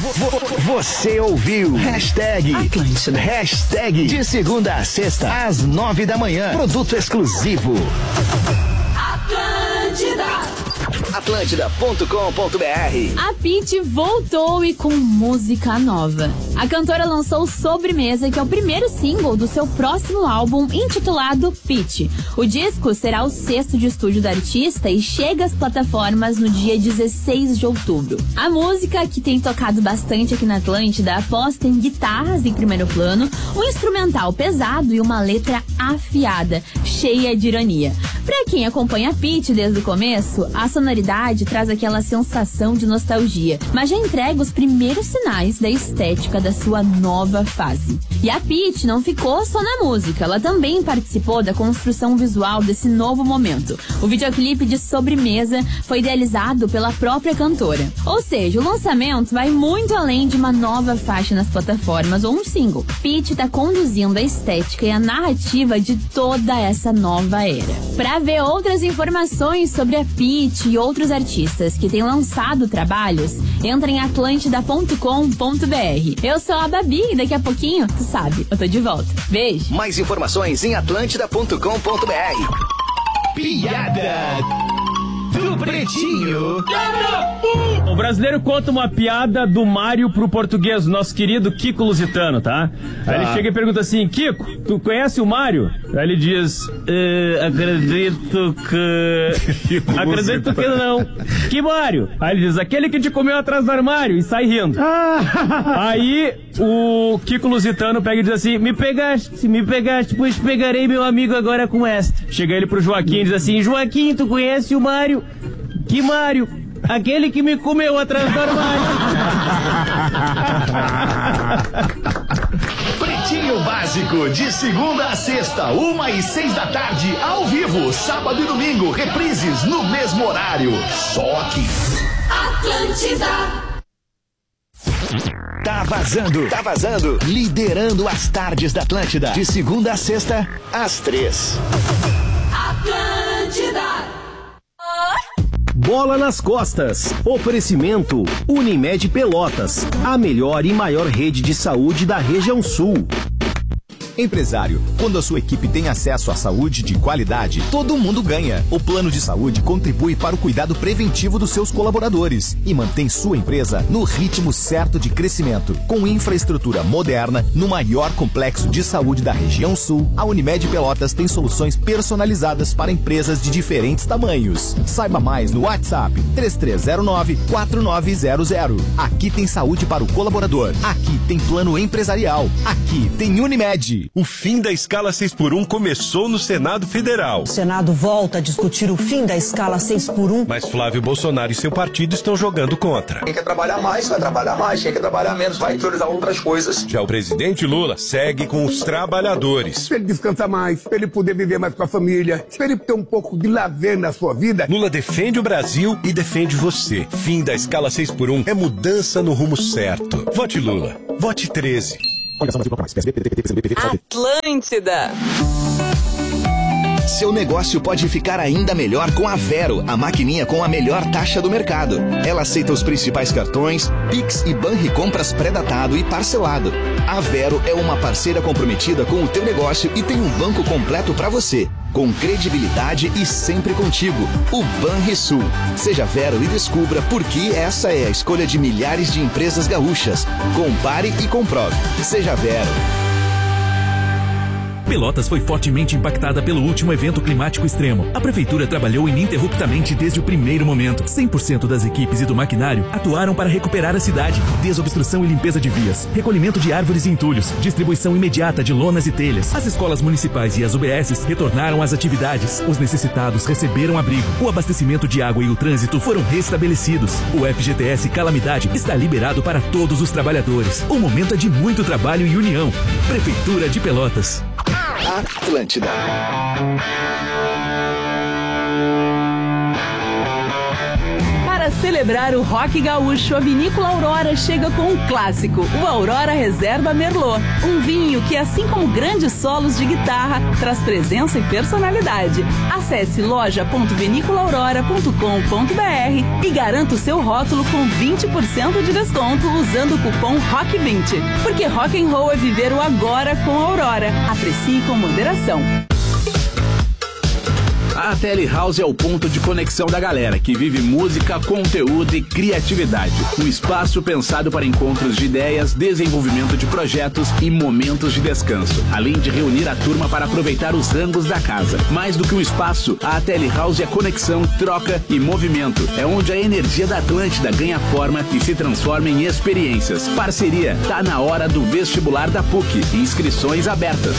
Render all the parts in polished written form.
Você ouviu? Hashtag Atlântida. Hashtag de segunda a sexta, às 9 da manhã. Produto exclusivo. Atlântida.com.br. A Pitty voltou e com música nova. A cantora lançou Sobremesa, que é o primeiro single do seu próximo álbum, intitulado Pitty. O disco será o 6º de estúdio da artista e chega às plataformas no dia 16 de outubro. A música, que tem tocado bastante aqui na Atlântida, aposta em guitarras em primeiro plano, um instrumental pesado e uma letra afiada, cheia de ironia. Pra quem acompanha a Pitty desde o começo, a sonoridade traz aquela sensação de nostalgia, mas já entrega os primeiros sinais da estética da sua nova fase. E a Pitty não ficou só na música, ela também participou da construção visual desse novo momento. O videoclipe de Sobremesa foi idealizado pela própria cantora. Ou seja, o lançamento vai muito além de uma nova faixa nas plataformas ou um single. Pitty tá conduzindo a estética e a narrativa de toda essa nova era. Para ver outras informações sobre a Pitty e outros artistas que têm lançado trabalhos, entra em atlântida.com.br. Eu sou a Babi e daqui a pouquinho, tu sabe, eu tô de volta. Beijo! Mais informações em atlântida.com.br. Piada do Pretinho. O brasileiro conta uma piada do Mário pro português, nosso querido Kiko Lusitano, tá? Aí ele chega e pergunta assim: Kiko, tu conhece o Mário? Aí ele diz: acredito que... acredito que não. Que Mário? Aí ele diz: aquele que te comeu atrás do armário, e sai rindo. Aí o Kiko Lusitano pega e diz assim: me pegaste, pois pegarei meu amigo agora com esta. Chega ele pro Joaquim e diz assim: Joaquim, tu conhece o Mário? Que Mário? Aquele que me comeu atrás do armário. Pretinho Básico, de segunda a sexta, 1h06 da tarde, ao vivo, sábado e domingo, reprises no mesmo horário. Só aqui. Atlântida. Tá vazando. Liderando as tardes da Atlântida, de segunda a sexta, às 3. Atlântida. Bola nas costas. Oferecimento Unimed Pelotas, a melhor e maior rede de saúde da região sul. Empresário, quando a sua equipe tem acesso à saúde de qualidade, todo mundo ganha. O plano de saúde contribui para o cuidado preventivo dos seus colaboradores e mantém sua empresa no ritmo certo de crescimento. Com infraestrutura moderna, no maior complexo de saúde da região sul, a Unimed Pelotas tem soluções personalizadas para empresas de diferentes tamanhos. Saiba mais no WhatsApp 3309-4900. Aqui tem saúde para o colaborador. Aqui tem plano empresarial. Aqui tem Unimed. O fim da escala 6x1 começou no Senado Federal. O Senado volta a discutir o fim da escala 6x1. Mas Flávio Bolsonaro e seu partido estão jogando contra. Quem quer trabalhar mais, vai trabalhar mais. Quem quer trabalhar menos, vai priorizar outras coisas. Já o presidente Lula segue com os trabalhadores. Pra ele descansar mais, pra ele poder viver mais com a família, pra ele ter um pouco de lazer na sua vida. Lula defende o Brasil e defende você. Fim da escala 6x1 é mudança no rumo certo. Vote Lula. Vote 13. Atlântida. Seu negócio pode ficar ainda melhor com a Vero, a maquininha com a melhor taxa do mercado. Ela aceita os principais cartões, Pix e Banricompras pré-datado e parcelado. A Vero é uma parceira comprometida com o teu negócio e tem um banco completo para você, com credibilidade e sempre contigo. O Banrisul. Seja Vero e descubra por que essa é a escolha de milhares de empresas gaúchas. Compare e comprove. Seja Vero. Pelotas foi fortemente impactada pelo último evento climático extremo. A prefeitura trabalhou ininterruptamente desde o primeiro momento. 100% das equipes e do maquinário atuaram para recuperar a cidade. Desobstrução e limpeza de vias, recolhimento de árvores e entulhos, distribuição imediata de lonas e telhas. As escolas municipais e as UBSs retornaram às atividades. Os necessitados receberam abrigo. O abastecimento de água e o trânsito foram restabelecidos. O FGTS Calamidade está liberado para todos os trabalhadores. O momento é de muito trabalho e união. Prefeitura de Pelotas. Atlântida. Para celebrar o rock gaúcho, a Vinícola Aurora chega com um clássico, o Aurora Reserva Merlot. Um vinho que, assim como grandes solos de guitarra, traz presença e personalidade. Acesse loja.viniculaurora.com.br e garanta o seu rótulo com 20% de desconto usando o cupom ROCK20. Porque rock and roll é viver o agora com a Aurora. Aprecie com moderação. A Telehouse é o ponto de conexão da galera que vive música, conteúdo e criatividade. Um espaço pensado para encontros de ideias, desenvolvimento de projetos e momentos de descanso. Além de reunir a turma para aproveitar os rangos da casa. Mais do que um espaço, a Telehouse é conexão, troca e movimento. É onde a energia da Atlântida ganha forma e se transforma em experiências. Parceria, tá na hora do vestibular da PUC. Inscrições abertas.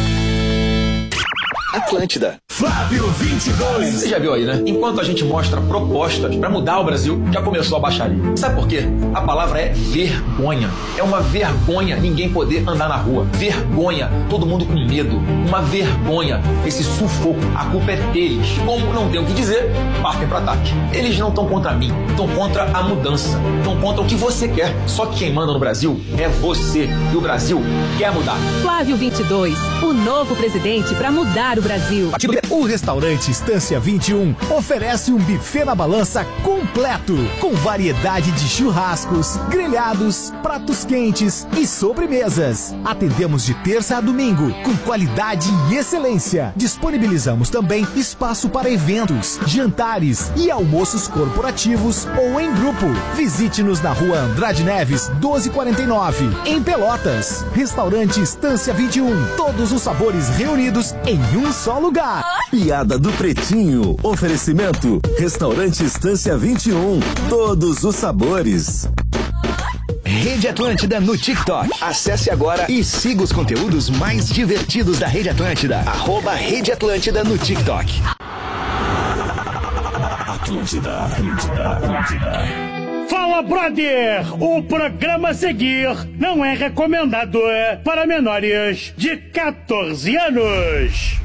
Atlântida. Flávio 22. Você já viu aí, né? Enquanto a gente mostra propostas pra mudar o Brasil, já começou a baixaria. Sabe por quê? A palavra é vergonha. É uma vergonha ninguém poder andar na rua. Vergonha. Todo mundo com medo. Uma vergonha. Esse sufoco. A culpa é deles. Como não tem o que dizer, partem pra ataque. Eles não estão contra mim. Estão contra a mudança. Estão contra o que você quer. Só que quem manda no Brasil é você. E o Brasil quer mudar. Flávio 22. O novo presidente pra mudar o Brasil. O restaurante Estância 21 oferece um buffet na balança completo, com variedade de churrascos, grelhados, pratos quentes e sobremesas. Atendemos de terça a domingo, com qualidade e excelência. Disponibilizamos também espaço para eventos, jantares e almoços corporativos ou em grupo. Visite-nos na rua Andrade Neves, 1249, em Pelotas. Restaurante Estância 21. Todos os sabores reunidos em um só lugar. Piada do Pretinho. Oferecimento. Restaurante Estância 21. Todos os sabores. Rede Atlântida no TikTok. Acesse agora e siga os conteúdos mais divertidos da Rede Atlântida. @Rede Atlântida no TikTok. Atlântida. Fala, brother! O programa a seguir não é recomendado para menores de 14 anos.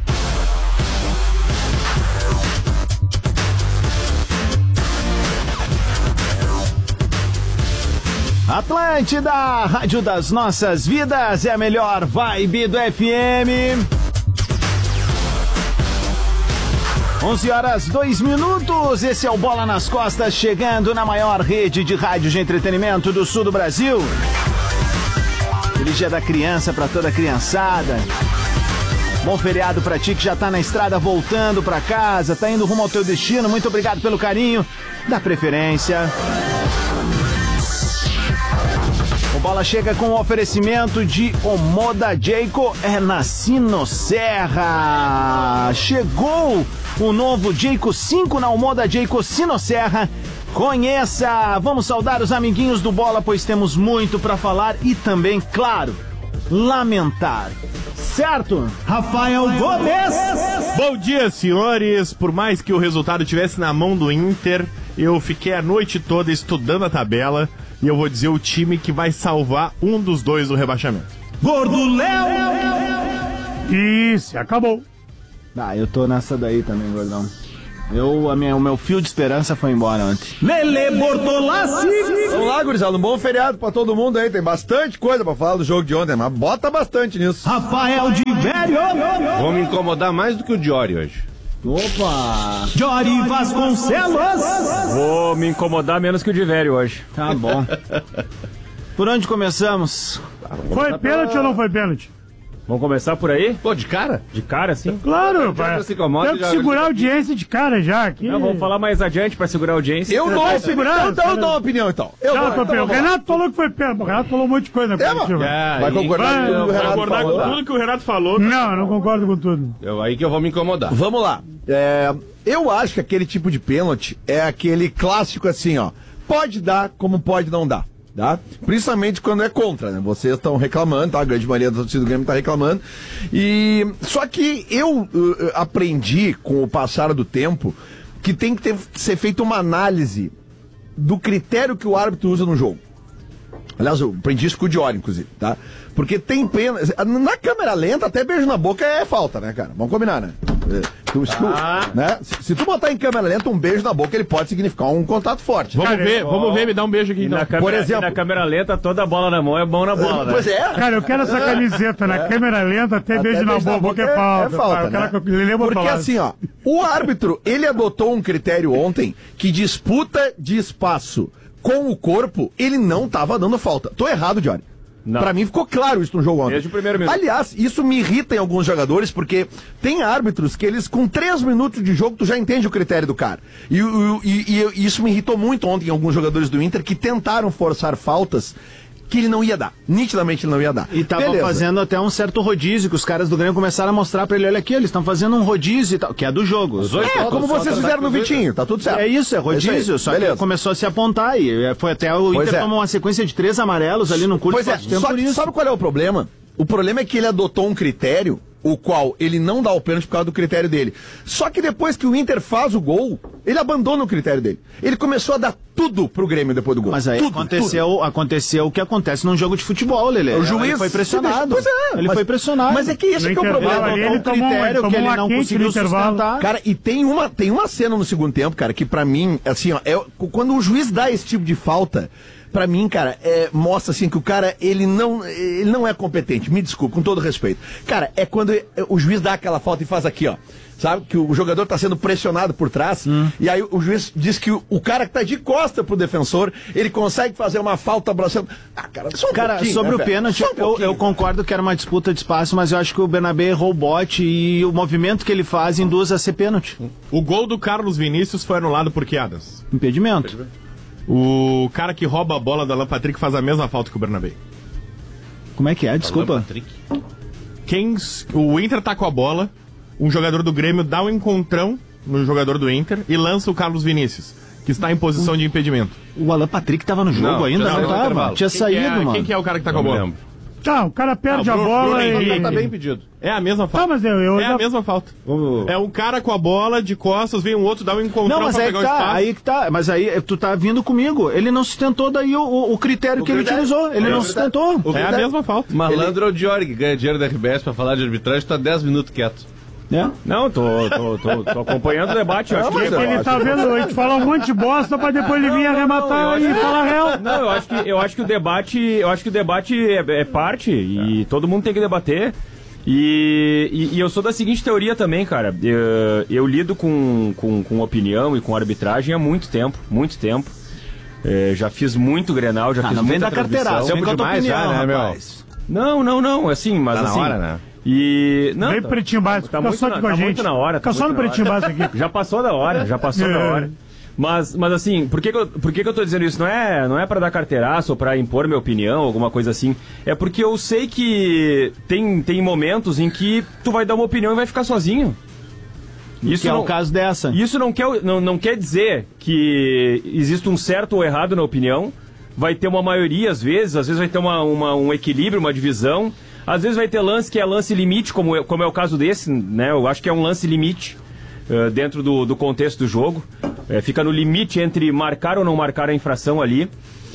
Atlântida, rádio das nossas vidas, é a melhor vibe do FM. 11h02, esse é o Bola nas Costas, chegando na maior rede de rádio de entretenimento do sul do Brasil. Feliz Dia da Criança pra toda a criançada. Bom feriado pra ti que já tá na estrada voltando pra casa, tá indo rumo ao teu destino. Muito obrigado pelo carinho da preferência. O Bola chega com o oferecimento de Omoda Jayco é na Sinosserra. Chegou o novo Jayco 5 na Omoda Jayco Sinosserra. Conheça! Vamos saudar os amiguinhos do Bola, pois temos muito pra falar e também, claro, lamentar. Certo? Rafael Gomes! Bom dia, senhores. Por mais que o resultado estivesse na mão do Inter, eu fiquei a noite toda estudando a tabela e eu vou dizer o time que vai salvar um dos dois do rebaixamento. Gordo Léo! Isso, acabou. Ah, eu tô nessa daí também, gordão. O meu fio de esperança foi embora ontem. Lele Bortolassi! Vamos lá, gurizada, um bom feriado pra todo mundo aí. Tem bastante coisa pra falar do jogo de ontem, mas bota bastante nisso. Rafael de Velho! Vou me incomodar mais do que o Diori hoje. Opa! Jory Vasconcelos! Vou me incomodar menos que o de velho hoje. Tá bom. Por onde começamos? Foi pênalti ou não foi pênalti? Vamos começar por aí? Pô, de cara? De cara, sim? Claro, pai. Tem que segurar a audiência de cara já aqui. Não, vamos falar mais adiante pra segurar a audiência. Eu não vou segurar. Então eu dou uma opinião, então. O Renato falou que foi pênalti. O Renato falou um monte de coisa na coletiva. Vai concordar com tudo que o Renato falou. Não, eu não concordo com tudo. Aí que eu vou me incomodar. Vamos lá. Eu acho que aquele tipo de pênalti é aquele clássico assim, ó. Pode dar, como pode não dar. Tá? Principalmente quando é contra, né? Vocês estão reclamando, tá? A grande maioria da torcida do Grêmio tá reclamando. E só que eu aprendi com o passar do tempo que tem que ser feita uma análise do critério que o árbitro usa no jogo. Aliás, eu aprendi isso com o Diori, inclusive, tá? Porque tem pena. Na câmera lenta, até beijo na boca é falta, né, cara? Vamos combinar, né? Né? Se tu botar em câmera lenta um beijo na boca, ele pode significar um contato forte. Vamos ver, me dá um beijo aqui. Então. Por exemplo, na câmera lenta, toda bola na mão é mão na bola, né? Pois é. Cara, eu quero essa camiseta, na câmera lenta, até beijo na boca é falta. É falta, né? Porque assim, ó, o árbitro, ele adotou um critério ontem que disputa de espaço com o corpo, ele não tava dando falta. Tô errado, Johnny? Não. Pra mim ficou claro isso no jogo ontem. Desde o primeiro minuto. Aliás, isso me irrita em alguns jogadores, porque tem árbitros que eles, com 3 minutos de jogo, tu já entende o critério do cara. E isso me irritou muito ontem em alguns jogadores do Inter que tentaram forçar faltas que ele não ia dar. Nitidamente ele não ia dar. E tava fazendo até um certo rodízio, que os caras do Grêmio começaram a mostrar pra ele, olha aqui, eles estão fazendo um rodízio e tal, que é do jogo. Como vocês fizeram no Vitinho, tá tudo certo. É isso, é rodízio, só que começou a se apontar e foi até o Inter tomou uma sequência de 3 amarelos ali no curto espaço de tempo. Só que sabe qual é o problema? O problema é que ele adotou um critério, o qual ele não dá o pênalti por causa do critério dele. Só que depois que o Inter faz o gol, ele abandona o critério dele. Ele começou a dar tudo pro Grêmio depois do gol. Mas aí aconteceu o que acontece num jogo de futebol, Lelê. O juiz foi pressionado. Ele foi pressionado. Mas é que esse que é o problema. Ele tomou um critério que ele não conseguiu sustentar. Cara, e tem uma cena no segundo tempo, cara, que pra mim, assim, ó, quando o juiz dá esse tipo de falta, pra mim, cara, mostra assim que o cara, ele não é competente, me desculpe, com todo respeito. Cara, é quando o juiz dá aquela falta e faz aqui, ó. Sabe? Que o jogador tá sendo pressionado por trás, e aí o juiz diz que o cara que tá de costa pro defensor, ele consegue fazer uma falta abraçando. Cara, sobre o pênalti, eu concordo que era uma disputa de espaço, mas eu acho que o Bernabé errou o bote e o movimento que ele faz induz a ser pênalti. O gol do Carlos Vinícius foi anulado por que, Adams? Impedimento. O cara que rouba a bola da Alan Patrick faz a mesma falta que o Bernabé. Como é que é? Desculpa. O Inter tá com a bola, um jogador do Grêmio dá um encontrão no jogador do Inter e lança o Carlos Vinícius, que está em posição de impedimento. O Alan Patrick tava no jogo ainda? Não tava. Tinha saído, mano. Quem que é o cara que tá com a bola? Tá, o cara perde a bola e... Tá bem impedido. É a mesma falta. Tá, mas a mesma falta. É um cara com a bola de costas, vem um outro, dá um encontrão pra pegar o espaço. Aí que tá, mas aí tu tá vindo comigo. Ele não sustentou daí o critério que ele utilizou. Ele não sustentou. É a mesma falta. Malandro é o Diori, que ganha dinheiro da RBS pra falar de arbitragem, tá 10 minutos quieto. Não, tô acompanhando o debate. Eu acho que ele tá vendo, a gente fala um monte de bosta pra depois ele vir arrematar e falar real. Não, eu acho que o debate é parte e todo mundo tem que debater. E eu sou da seguinte teoria também, cara. Eu lido com opinião e com arbitragem há muito tempo. Já fiz muito Grenal, já fiz muita transmissão. Tempo demais já, né, rapaz? Não, assim, mas tá assim... na hora, né? Vem pro Pretinho Básico, fica só aqui com a gente. Muito na hora. Fica só no Pretinho Básico aqui. Já passou da hora. Mas assim, por que eu tô dizendo isso? Não é pra dar carteiraço ou pra impor minha opinião, alguma coisa assim. É porque eu sei que tem momentos em que tu vai dar uma opinião e vai ficar sozinho. Isso é o caso dessa. Isso não quer dizer que existe um certo ou errado na opinião. Vai ter uma maioria, às vezes vai ter um equilíbrio, uma divisão. Às vezes vai ter lance que é lance limite, como é o caso desse, né? Eu acho que é um lance limite dentro do contexto do jogo. Fica no limite entre marcar ou não marcar a infração ali.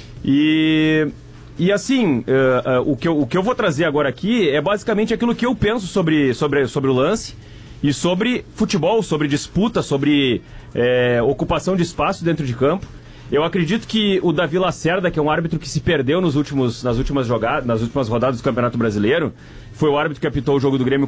E assim, o que eu vou trazer agora aqui é basicamente aquilo que eu penso sobre o lance e sobre futebol, sobre disputa, sobre ocupação de espaço dentro de campo. Eu acredito que o Davi Lacerda, que é um árbitro que se perdeu nas últimas rodadas do Campeonato Brasileiro, foi o árbitro que apitou o jogo do Grêmio